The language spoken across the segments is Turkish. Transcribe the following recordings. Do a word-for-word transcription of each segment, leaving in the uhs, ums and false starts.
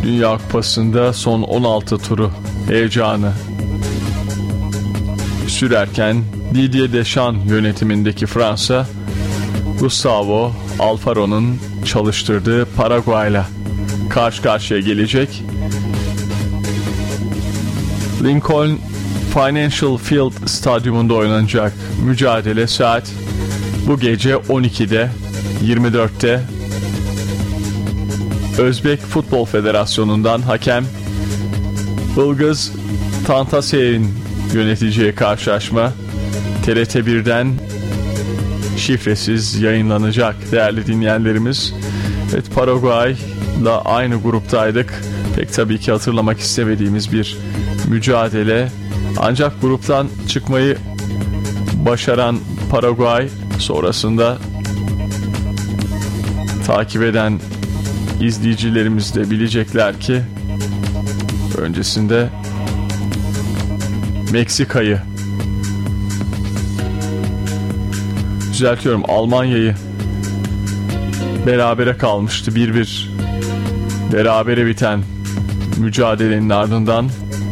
Dünya Kupası'nda son on altı turu heyecanı sürerken Didier Deschamps yönetimindeki Fransa, Gustavo Alfaro'nun çalıştırdığı Paraguay'la karşı karşıya gelecek. Lincoln Financial Field Stadyumunda oynanacak mücadele saat bu gece on ikide yirmi dörtte Özbek Futbol Federasyonu'ndan hakem Ilgaz Tantaseyev'in yöneteceği karşılaşma T R T birden şifresiz yayınlanacak değerli dinleyenlerimiz. Evet, Paraguay'la aynı gruptaydık. Pek tabii ki hatırlamak istemediğimiz bir mücadele. Ancak gruptan çıkmayı başaran Paraguay sonrasında takip eden izleyicilerimiz de bilecekler ki öncesinde Meksika'yı, düzeltiyorum Almanya'yı berabere kalmıştı. bir bir berabere biten mücadelenin ardından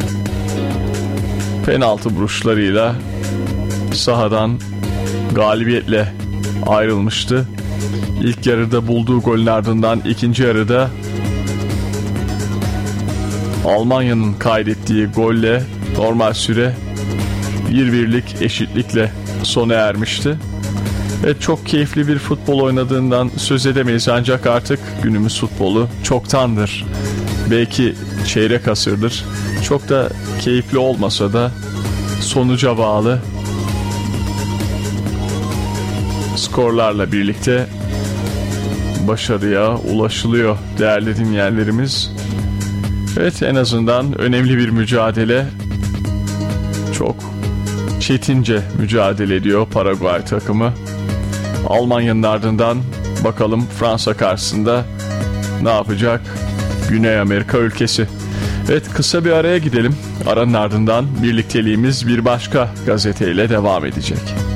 penaltı vuruşlarıyla sahadan galibiyetle ayrılmıştı. İlk yarıda bulduğu golün ardından ikinci yarıda Almanya'nın kaydettiği golle normal süre bir birlik eşitlikle sona ermişti. Evet, çok keyifli bir futbol oynadığından söz edemeyiz ancak artık günümüz futbolu çoktandır. Belki çeyrek asırdır. Çok da keyifli olmasa da sonuca bağlı skorlarla birlikte başarıya ulaşılıyor değerli dinleyenlerimiz. Evet, en azından önemli bir mücadele. Çok çetince mücadele ediyor Paraguay takımı. Almanya'nın ardından bakalım Fransa karşısında ne yapacak Güney Amerika ülkesi. Evet, kısa bir araya gidelim. Aranın ardından birlikteliğimiz bir başka gazeteyle devam edecek.